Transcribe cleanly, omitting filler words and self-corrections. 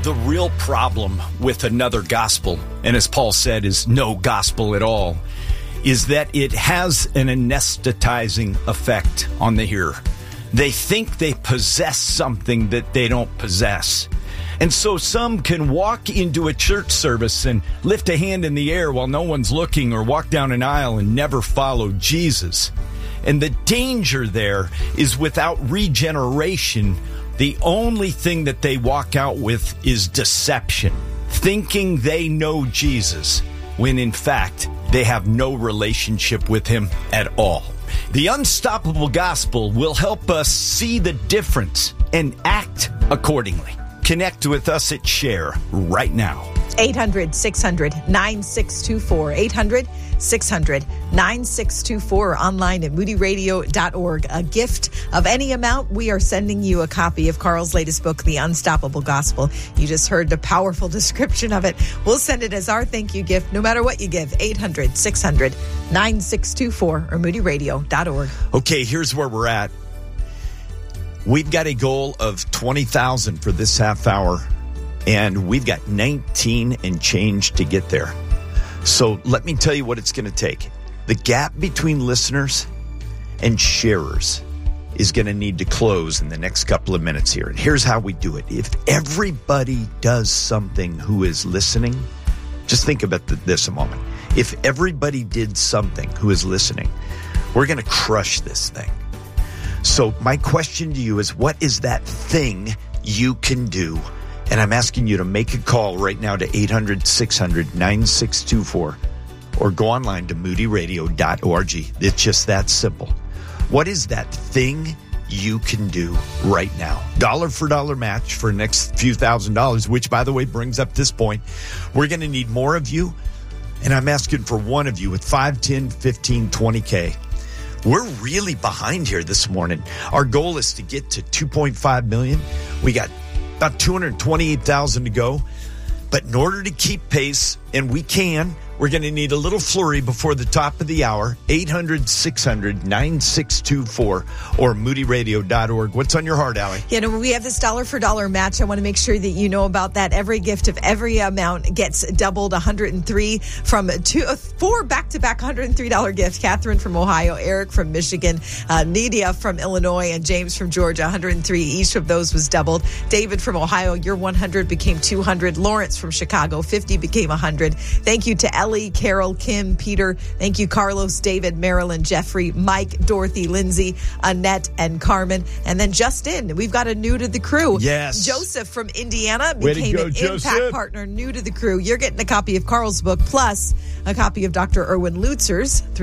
the real problem with another gospel, and as Paul said, is no gospel at all, is that it has an anesthetizing effect on the hearer. They think they possess something that they don't possess. And so some can walk into a church service and lift a hand in the air while no one's looking, or walk down an aisle and never follow Jesus. And the danger there is, without regeneration, the only thing that they walk out with is deception, thinking they know Jesus, when in fact they have no relationship with him at all. The Unstoppable Gospel will help us see the difference and act accordingly. Connect with us at Share right now. 800-600-9624. 800-600-9624. Online at moodyradio.org. A gift of any amount, we are sending you a copy of Carl's latest book, The Unstoppable Gospel. You just heard the powerful description of it. We'll send it as our thank you gift, no matter what you give. 800-600-9624 or moodyradio.org. Okay, here's where we're at. We've got a goal of 20,000 for this half hour, and we've got 19 and change to get there. So let me tell you what it's going to take. The gap between listeners and sharers is going to need to close in the next couple of minutes here. And here's how we do it. If everybody does something who is listening, just think about this a moment. If everybody did something who is listening, we're going to crush this thing. So my question to you is, what is that thing you can do? And I'm asking you to make a call right now to 800-600-9624 or go online to moodyradio.org. It's just that simple. What is that thing you can do right now? Dollar for dollar match for the next few $1,000s, which, by the way, brings up this point. We're going to need more of you, and I'm asking for one of you with 5, 10, 15, 20K. We're really behind here this morning. Our goal is to get to 2.5 million. We got about 228,000 to go. But in order to keep pace, and we can, we're going to need a little flurry before the top of the hour. 800-600-9624 or moodyradio.org. What's on your heart, Allie? You know, we have this dollar for dollar match. I want to make sure that you know about that. Every gift of every amount gets doubled. 103 from 4 back-to-back $103 gifts. Catherine from Ohio, Eric from Michigan, Nidia from Illinois, and James from Georgia. 103. Each of those was doubled. David from Ohio, your 100 became 200. Lawrence from Chicago, 50 became 100. Thank you to Ellie, Carol, Kim, Peter. Thank you, Carlos, David, Marilyn, Jeffrey, Mike, Dorothy, Lindsay, Annette, and Carmen. And then just in, we've got a new to the crew. Yes. Joseph from Indiana became an Impact Partner, new to the crew. You're getting a copy of Carl's book, plus a copy of Dr. Erwin Lutzer's